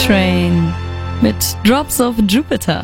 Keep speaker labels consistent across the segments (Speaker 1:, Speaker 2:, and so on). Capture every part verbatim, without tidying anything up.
Speaker 1: Train mit Drops of Jupiter.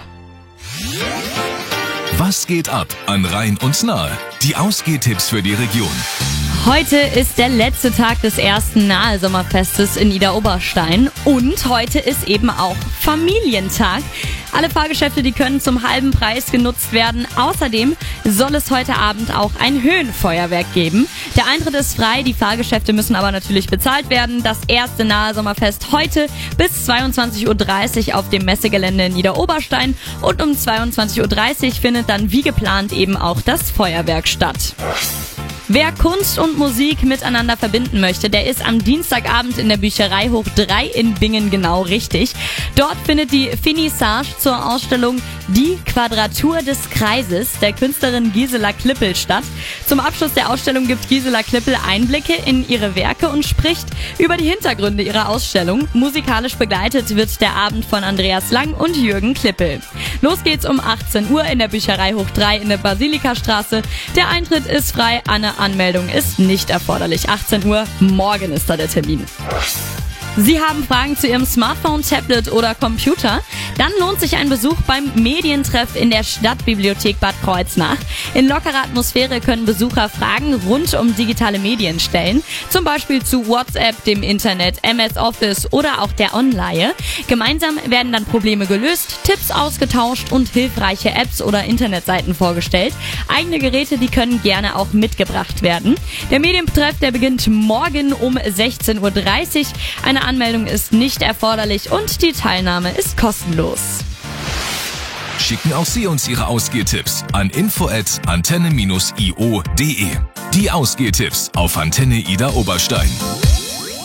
Speaker 2: Was geht ab an Rhein und Nahe? Die Ausgehtipps für die Region.
Speaker 1: Heute ist der letzte Tag des ersten Nahe-Sommerfestes in Idar-Oberstein und heute ist eben auch Familientag. Alle Fahrgeschäfte, die können zum halben Preis genutzt werden. Außerdem soll es heute Abend auch ein Höhenfeuerwerk geben. Der Eintritt ist frei, die Fahrgeschäfte müssen aber natürlich bezahlt werden. Das erste Nahe-Sommerfest heute bis zweiundzwanzig Uhr dreißig auf dem Messegelände in Idar-Oberstein und um zweiundzwanzig Uhr dreißig findet dann wie geplant eben auch das Feuerwerk statt. Wer Kunst und Musik miteinander verbinden möchte, der ist am Dienstagabend in der Bücherei Hoch drei in Bingen genau richtig. Dort findet die Finissage zur Ausstellung Die Quadratur des Kreises der Künstlerin Gisela Klippel statt. Zum Abschluss der Ausstellung gibt Gisela Klippel Einblicke in ihre Werke und spricht über die Hintergründe ihrer Ausstellung. Musikalisch begleitet wird der Abend von Andreas Lang und Jürgen Klippel. Los geht's um achtzehn Uhr in der Bücherei Hoch drei in der Basilikastraße. Der Eintritt ist frei, eine Anmeldung ist nicht erforderlich. achtzehn Uhr, morgen ist da der Termin. Sie haben Fragen zu Ihrem Smartphone, Tablet oder Computer? Dann lohnt sich ein Besuch beim Medientreff in der Stadtbibliothek Bad Kreuznach. In lockerer Atmosphäre können Besucher Fragen rund um digitale Medien stellen. Zum Beispiel zu WhatsApp, dem Internet, M S Office oder auch der Online. Gemeinsam werden dann Probleme gelöst, Tipps ausgetauscht und hilfreiche Apps oder Internetseiten vorgestellt. Eigene Geräte, die können gerne auch mitgebracht werden. Der Medientreff, der beginnt morgen um sechzehn Uhr dreißig. Eine Anmeldung ist nicht erforderlich und die Teilnahme ist kostenlos.
Speaker 2: Schicken auch Sie uns Ihre Ausgehtipps an info at antenne dash io punkt de. Die Ausgehtipps auf Antenne Idar Oberstein.